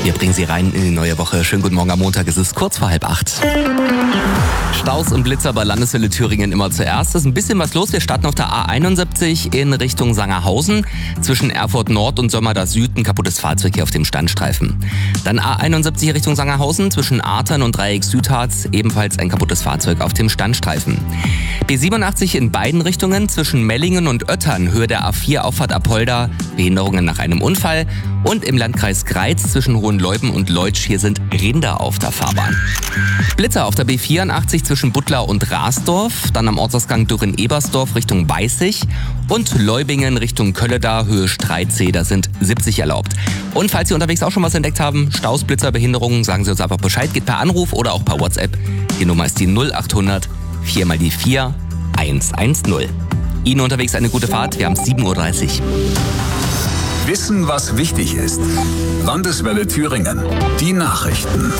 Wir bringen Sie rein in die neue Woche. Schönen guten Morgen am Montag. Es ist kurz vor 7:30. Staus und Blitzer bei Landeswelle Thüringen immer zuerst. Es ist ein bisschen was los. Wir starten auf der A71 in Richtung Sangerhausen. Zwischen Erfurt Nord und Sömmerda Süd ein kaputtes Fahrzeug hier auf dem Standstreifen. Dann A71 Richtung Sangerhausen. Zwischen Artern und Dreieck Südharz ebenfalls ein kaputtes Fahrzeug auf dem Standstreifen. B87 in beiden Richtungen. Zwischen Mellingen und Oettern, Höhe der A4 Auffahrt Apolda. Behinderungen nach einem Unfall. Und im Landkreis Greiz zwischen Hohenleuben und Leutsch, hier sind Rinder auf der Fahrbahn. Blitzer auf der B84 zwischen Buttlar und Rasdorf, dann am Ortsausgang Dürren-Ebersdorf Richtung Weißig und Leubingen Richtung Kölleda, Höhe Streitsee, da sind 70 erlaubt. Und falls Sie unterwegs auch schon was entdeckt haben, Staus, Blitzer, Behinderungen, sagen Sie uns einfach Bescheid, geht per Anruf oder auch per WhatsApp. Die Nummer ist die 0800 4 mal die 4 110. Ihnen unterwegs eine gute Fahrt, wir haben 7:30 Uhr. Wissen, was wichtig ist. Landeswelle Thüringen. Die Nachrichten.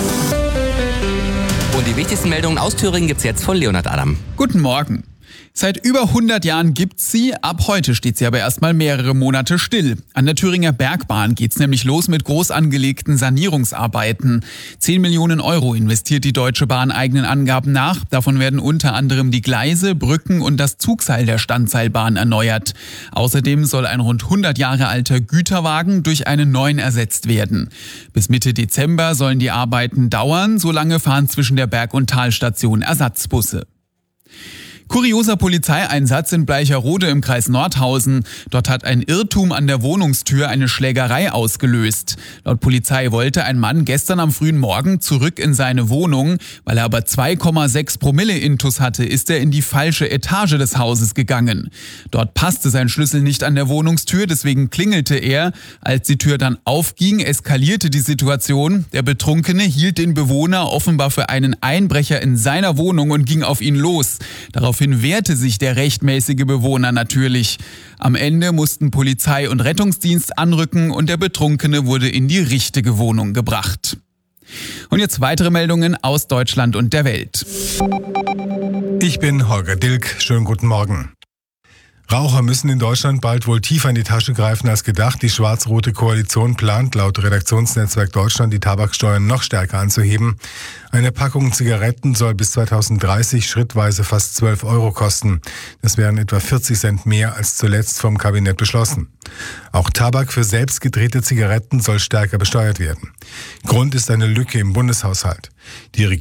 Und die wichtigsten Meldungen aus Thüringen gibt's jetzt von Leonhard Adam. Guten Morgen. Seit über 100 Jahren gibt's sie, ab heute steht sie aber erstmal mehrere Monate still. An der Thüringer Bergbahn geht's nämlich los mit groß angelegten Sanierungsarbeiten. 10 Millionen Euro investiert die Deutsche Bahn eigenen Angaben nach. Davon werden unter anderem die Gleise, Brücken und das Zugseil der Standseilbahn erneuert. Außerdem soll ein rund 100 Jahre alter Güterwagen durch einen neuen ersetzt werden. Bis Mitte Dezember sollen die Arbeiten dauern, solange fahren zwischen der Berg- und Talstation Ersatzbusse. Kurioser Polizeieinsatz in Bleicherode im Kreis Nordhausen. Dort hat ein Irrtum an der Wohnungstür eine Schlägerei ausgelöst. Laut Polizei wollte ein Mann gestern am frühen Morgen zurück in seine Wohnung. Weil er aber 2,6 Promille Intus hatte, ist er in die falsche Etage des Hauses gegangen. Dort passte sein Schlüssel nicht an der Wohnungstür, deswegen klingelte er. Als die Tür dann aufging, eskalierte die Situation. Der Betrunkene hielt den Bewohner offenbar für einen Einbrecher in seiner Wohnung und ging auf ihn los. Daraufhin wehrte sich der rechtmäßige Bewohner natürlich. Am Ende mussten Polizei und Rettungsdienst anrücken und der Betrunkene wurde in die richtige Wohnung gebracht. Und jetzt weitere Meldungen aus Deutschland und der Welt. Ich bin Holger Dilk. Schönen guten Morgen. Raucher müssen in Deutschland bald wohl tiefer in die Tasche greifen als gedacht. Die schwarz-rote Koalition plant laut Redaktionsnetzwerk Deutschland, die Tabaksteuern noch stärker anzuheben. Eine Packung Zigaretten soll bis 2030 schrittweise fast 12 Euro kosten. Das wären etwa 40 Cent mehr als zuletzt vom Kabinett beschlossen. Auch Tabak für selbst gedrehte Zigaretten soll stärker besteuert werden. Grund ist eine Lücke im Bundeshaushalt. Die